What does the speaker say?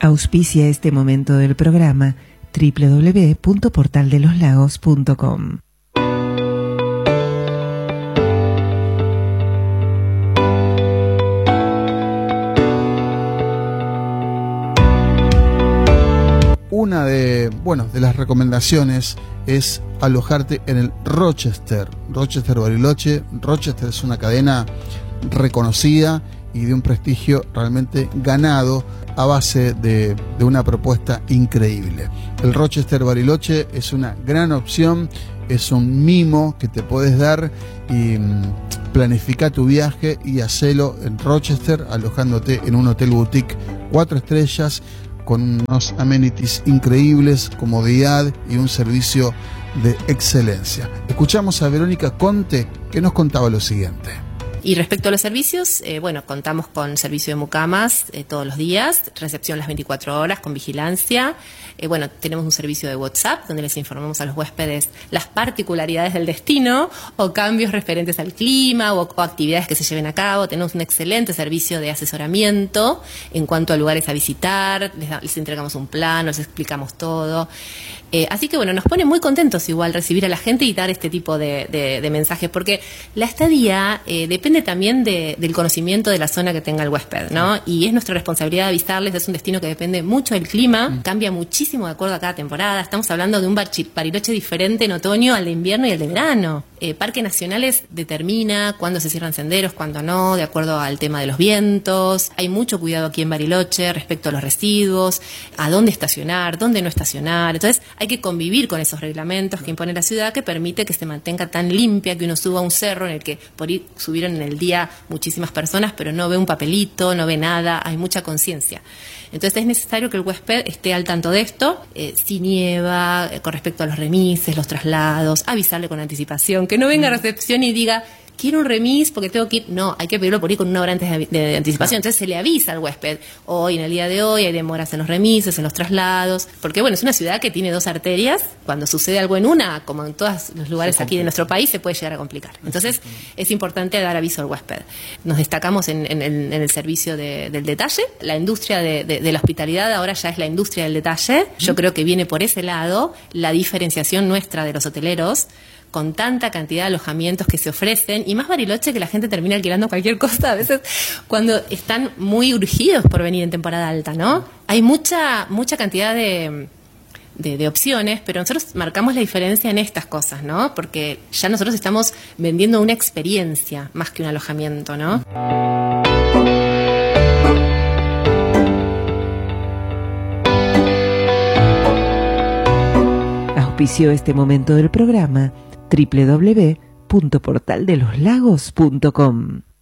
Auspicia este momento del programa www.portaldeloslagos.com. Una de las recomendaciones es alojarte en el Rochester Bariloche. Rochester es una cadena reconocida y de un prestigio realmente ganado a base de una propuesta increíble. El Rochester Bariloche es una gran opción, es un mimo que te puedes dar y planifica tu viaje y hacelo en Rochester, alojándote en un hotel boutique 4 estrellas con unos amenities increíbles, comodidad y un servicio de excelencia. Escuchamos a Verónica Conte, que nos contaba lo siguiente. Y respecto a los servicios, contamos con servicio de mucamas todos los días, recepción las 24 horas con vigilancia. Tenemos un servicio de WhatsApp donde les informamos a los huéspedes las particularidades del destino o cambios referentes al clima o actividades que se lleven a cabo. Tenemos un excelente servicio de asesoramiento en cuanto a lugares a visitar, les entregamos un plan, les explicamos todo. Así que nos pone muy contentos igual recibir a la gente y dar este tipo de mensajes, porque la estadía depende también del conocimiento de la zona que tenga el huésped, ¿no? Y es nuestra responsabilidad avisarles. Es un destino que depende mucho del clima, cambia muchísimo de acuerdo a cada temporada. Estamos hablando de un Bariloche diferente en otoño al de invierno y al de verano. Parques Nacionales determina cuándo se cierran senderos, cuándo no, de acuerdo al tema de los vientos. Hay mucho cuidado aquí en Bariloche respecto a los residuos, a dónde estacionar, dónde no estacionar. Entonces hay que convivir con esos reglamentos que impone la ciudad, que permite que se mantenga tan limpia, que uno suba a un cerro en el que por ahí subieron en el día muchísimas personas, pero no ve un papelito, no ve nada, hay mucha conciencia. Entonces es necesario que el huésped esté al tanto de esto, si nieva, con respecto a los remises, los traslados, avisarle con anticipación, que no venga a recepción y diga: quiero un remis porque tengo que ir. No, hay que pedirlo por ahí con 1 hora antes de anticipación. Entonces se le avisa al huésped: hoy, en el día de hoy, hay demoras en los remises, en los traslados. Porque es una ciudad que tiene 2 arterias. Cuando sucede algo en una, como en todos los lugares aquí de nuestro país, se puede llegar a complicar. Entonces es importante dar aviso al huésped. Nos destacamos en el servicio del detalle. La industria de la hospitalidad ahora ya es la industria del detalle. Yo creo que viene por ese lado la diferenciación nuestra de los hoteleros, con tanta cantidad de alojamientos que se ofrecen, y más Bariloche, que la gente termina alquilando cualquier cosa a veces cuando están muy urgidos por venir en temporada alta, ¿no? Hay mucha cantidad de opciones, pero nosotros marcamos la diferencia en estas cosas, ¿no? Porque ya nosotros estamos vendiendo una experiencia más que un alojamiento, ¿no? Auspició este momento del programa www.portaldeloslagos.com.